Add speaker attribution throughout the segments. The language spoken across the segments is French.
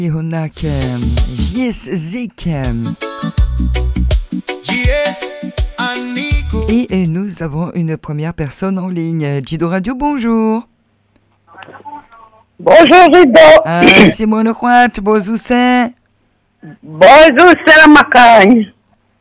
Speaker 1: Honak, JS Zekem. Et nous avons une première personne en ligne. Jido Radio, bonjour.
Speaker 2: Bonjour Jido.
Speaker 1: C'est moi le roi, bonjour c'est.
Speaker 2: Bonjour c'est la macagne.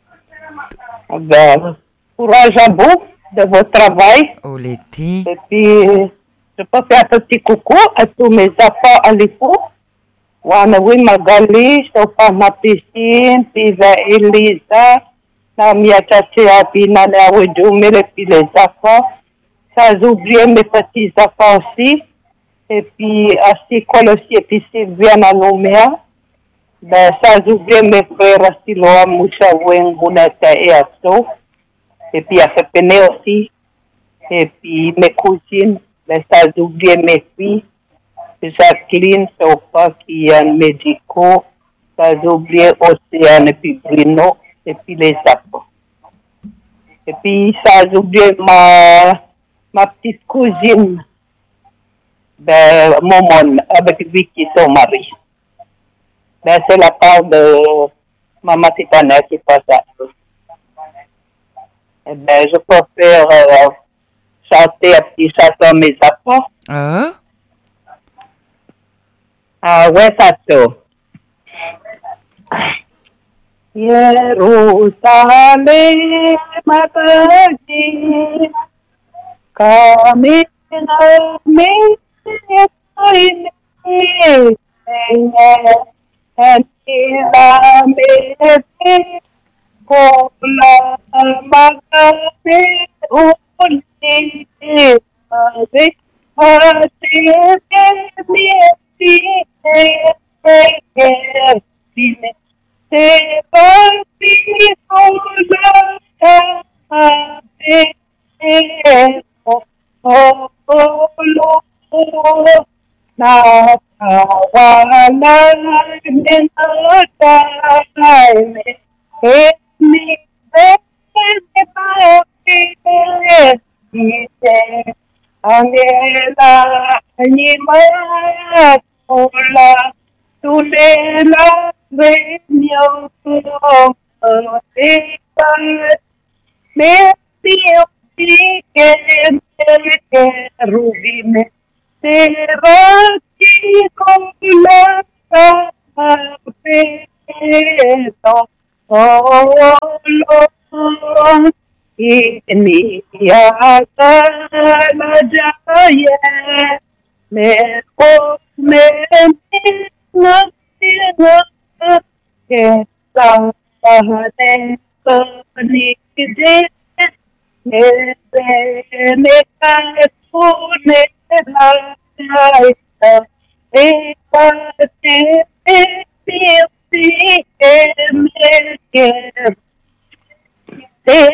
Speaker 2: Courage à vous de votre travail.
Speaker 1: Oh l'été.
Speaker 2: Et puis, je peux faire un petit coucou à tous mes enfants à l'époque. Wanawi Magali, Sofa ma piscine, puis vers Elisa, la mia tchatcha, puis Nana Wedjoumel, et puis les enfants. Sans oublier mes petits enfants aussi. Et puis, à l'école aussi, et puis Sylviane à Nouméa. Sans oublier mes frères à Siloa, Moussa, Wengunata et Asso. Et puis, à Fepene aussi. Et puis, mes cousines, sans oublier mes filles. Jacqueline, Sofa, Kian, Médico, sans oublier Océane, et puis Bruno, et puis les enfants. Et puis, sans oublier ma petite cousine, Momon, avec Vicky, son mari. C'est la part de Maman Titana qui passe à eux. Je peux faire chanter un petit chanson mes enfants. Ah ouais, ça se. Jerusalem, Matadi, Kamina, and Ila Mete, Kola, Magase, Uli, Ade, Angela, Anima, Ola, Tulela, Venio, Rubine, Teraki, Cola, Peto, Olo, Ini yata la jaya me ko me na ke sa pahane pani je me ka sune la jaya e pate me ke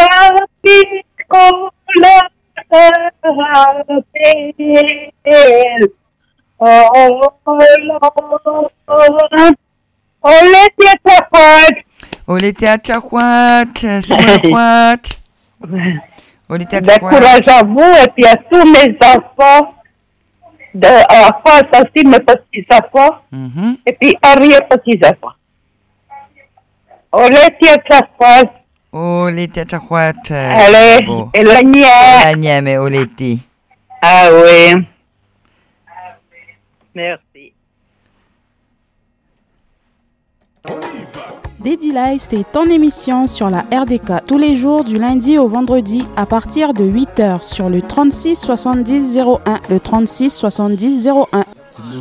Speaker 1: Olé Tchakwat, c'est mon Kwat. Olé Tchakwat.
Speaker 2: Courage à vous et puis à tous mes enfants, en France aussi mes petits-enfants, et puis arrière-petits-enfants. Olé Tchakwat.
Speaker 1: Olé Tchakwat.
Speaker 2: Allez,
Speaker 1: Elania, mais Olé.
Speaker 2: Ah oui. Merci.
Speaker 3: Dédi Live, c'est ton émission sur la RDK tous les jours du lundi au vendredi à partir de 8h sur le 36 70 01, le 36 70 01.